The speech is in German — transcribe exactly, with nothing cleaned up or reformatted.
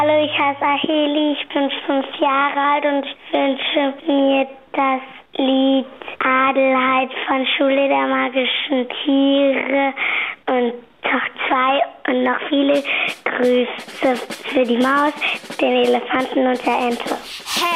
Hallo, ich heiße Aheli, ich bin fünf Jahre alt und ich wünsche mir das Lied Adelheid von Schule der magischen Tiere und Tag zwei und noch viele Grüße für die Maus, den Elefanten und der Ente.